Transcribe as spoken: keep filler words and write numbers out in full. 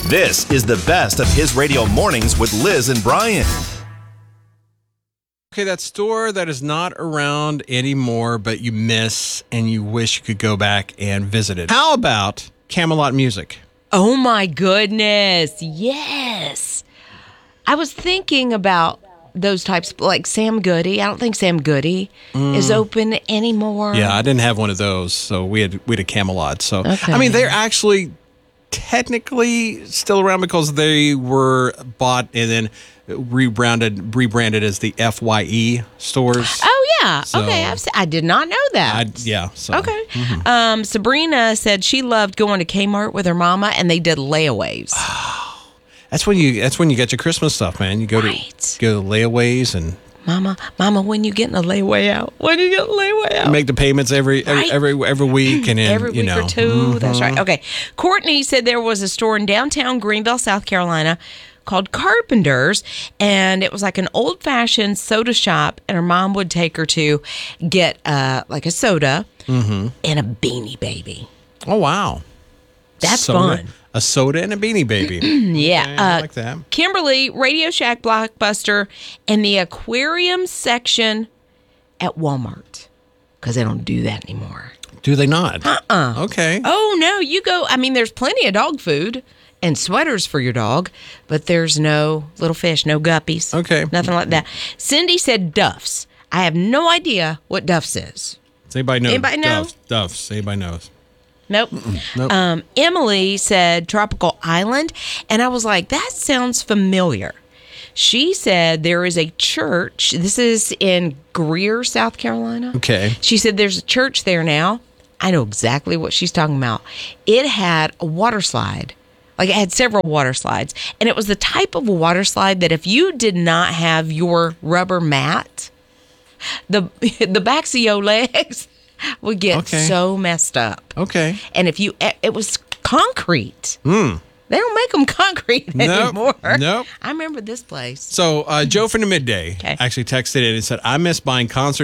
This is the best of His Radio Mornings with Liz and Brian. Okay, that store that is not around anymore, but you miss and you wish you could go back and visit it. How about Camelot Music? Oh my goodness, yes. I was thinking about those types, like Sam Goody. I don't think Sam Goody mm. is open anymore. Yeah, I didn't have one of those, so we had we had a Camelot. So okay. I mean, they're actually technically still around because they were bought and then rebranded rebranded as the F Y E stores. Oh yeah, so, okay. I've, I did not know that. I, yeah. So. Okay. Mm-hmm. Um, Sabrina said she loved going to Kmart with her mama, and they did layaways. That's when you. That's when you get your Christmas stuff, man. You go right. to go to layaways and. Mama, Mama, when you getting a layaway out? When you getting a layaway out? Make the payments every right. every, every every week and then, every week you know. or two. Mm-hmm. That's right. Okay. Courtney said there was a store in downtown Greenville, South Carolina, called Carpenter's, and it was like an old-fashioned soda shop, and her mom would take her to get uh, like a soda mm-hmm. and a Beanie Baby. Oh wow, that's soda, fun. A soda and a Beanie Baby. yeah, okay, I uh, like that. Kimberly, Radio Shack, Blockbuster, and the aquarium section at Walmart, because they don't do that anymore. Do they not? Uh-uh. Okay. Oh no, you go. I mean, there's plenty of dog food and sweaters for your dog, but there's no little fish, no guppies. Okay. Nothing like that. Cindy said Duff's. I have no idea what Duff's is. Does anybody know? Anybody know? Duff, Duff's. Anybody knows? Nope. nope. Um, Emily said Tropical Island, and I was like, that sounds familiar. She said there is a church. This is in Greer, South Carolina. Okay. She said there's a church there now. I know exactly what she's talking about. It had a water slide. Like, it had several water slides. And it was the type of a water slide that if you did not have your rubber mat, the the backs of your legs would get okay. so messed up. Okay. And if you, it was concrete. Hmm. They don't make them concrete nope. anymore. Nope. I remember this place. So, uh, Joe from the Midday okay. actually texted in and said, I miss buying concert